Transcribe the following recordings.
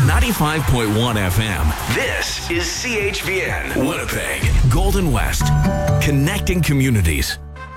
95.1 FM. This is CHVN Winnipeg. Golden West. Connecting communities.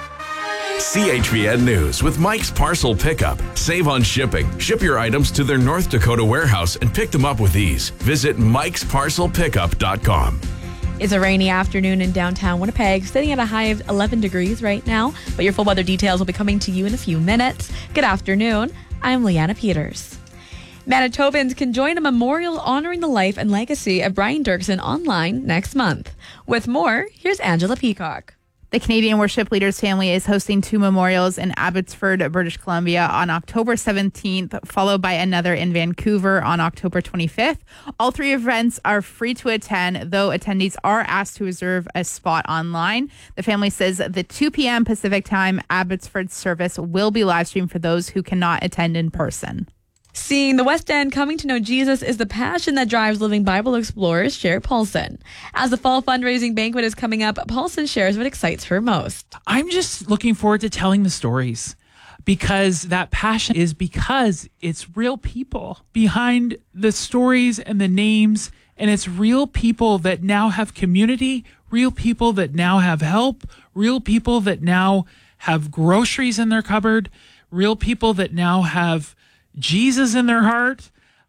CHVN News with Mike's Parcel Pickup. Save on shipping. Ship your items to their North Dakota warehouse and pick them up with ease. Visit mikesparcelpickup.com. It's a rainy afternoon in downtown Winnipeg, sitting at a high of 11 degrees right now. But your full weather details will be coming to you in a few minutes. Good afternoon. I'm Leanna Peters. Manitobans can join a memorial honoring the life and legacy of Brian Dirksen online next month. With more, here's Angela Peacock. The Canadian Worship Leaders family is hosting two memorials in Abbotsford, British Columbia on October 17th, followed by another in Vancouver on October 25th. All three events are free to attend, though attendees are asked to reserve a spot online. The family says the 2 p.m. Pacific time Abbotsford service will be live streamed for those who cannot attend in person. Seeing the West End coming to know Jesus is the passion that drives Living Bible Explorers Cher Paulson. As the fall fundraising banquet is coming up, Paulson shares what excites her most. I'm just looking forward to telling the stories, because that passion is because it's real people behind the stories and the names, and it's real people that now have community, real people that now have help, real people that now have groceries in their cupboard, real people that now have Jesus in their heart,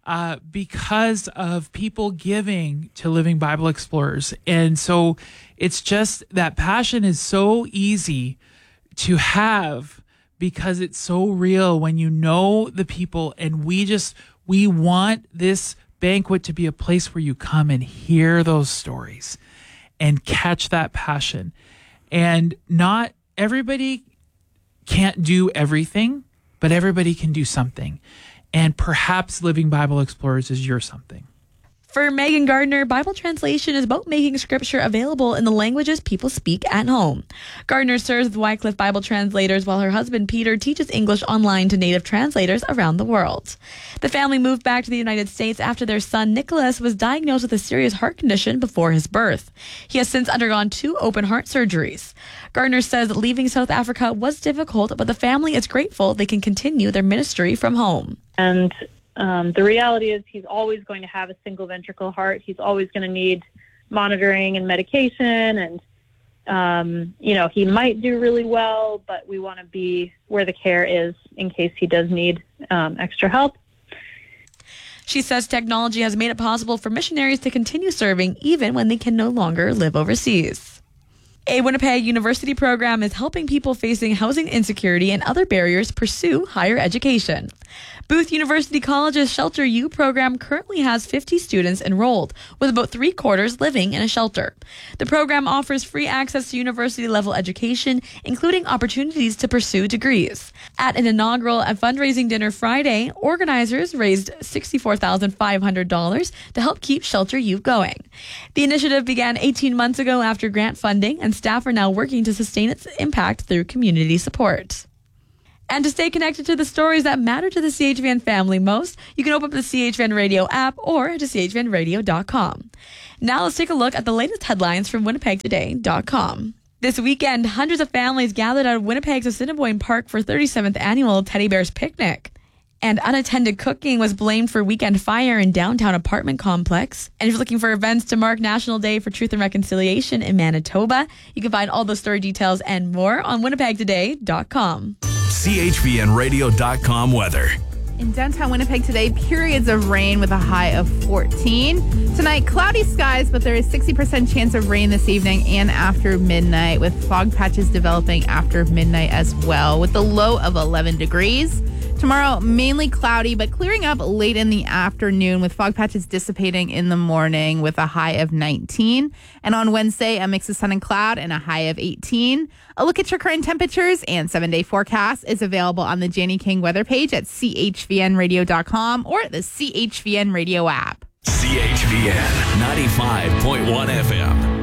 because of people giving to Living Bible Explorers. And so it's just that passion is so easy to have because it's so real when you know the people. And we want this banquet to be a place where you come and hear those stories and catch that passion. And not everybody can't do everything, but everybody can do something. And perhaps Living Bible Explorers is your something. For Megan Gardner, Bible translation is about making scripture available in the languages people speak at home. Gardner serves with Wycliffe Bible Translators while her husband Peter teaches English online to native translators around the world. The family moved back to the United States after their son Nicholas was diagnosed with a serious heart condition before his birth. He has since undergone 2 open heart surgeries. Gardner says that leaving South Africa was difficult, but the family is grateful they can continue their ministry from home. And the reality is he's always going to have a single ventricle heart. He's always going to need monitoring and medication. And, he might do really well, but we want to be where the care is in case he does need extra help. She says technology has made it possible for missionaries to continue serving even when they can no longer live overseas. A Winnipeg University program is helping people facing housing insecurity and other barriers pursue higher education. Booth University College's Shelter U program currently has 50 students enrolled, with about 3/4 living in a shelter. The program offers free access to university-level education, including opportunities to pursue degrees. At an inaugural and fundraising dinner Friday, organizers raised $64,500 to help keep Shelter U going. The initiative began 18 months ago after grant funding, and staff are now working to sustain its impact through community support. And to stay connected to the stories that matter to the CHVN family most, you can open up the CHVN Radio app or to chvnradio.com. Now let's take a look at the latest headlines from winnipegtoday.com. This weekend, hundreds of families gathered out of Winnipeg's Assiniboine Park for 37th annual Teddy Bears Picnic. And unattended cooking was blamed for weekend fire in downtown apartment complex. And if you're looking for events to mark National Day for Truth and Reconciliation in Manitoba, you can find all those story details and more on winnipegtoday.com. CHVNradio.com weather. In downtown Winnipeg today, periods of rain with a high of 14. Tonight, cloudy skies, but there is 60% chance of rain this evening and after midnight, with fog patches developing after midnight as well, with the low of 11 degrees. Tomorrow, mainly cloudy, but clearing up late in the afternoon with fog patches dissipating in the morning with a high of 19. And on Wednesday, a mix of sun and cloud and a high of 18. A look at your current temperatures and 7-day forecast is available on the Janie King weather page at chvnradio.com or the CHVN Radio app. CHVN 95.1 FM.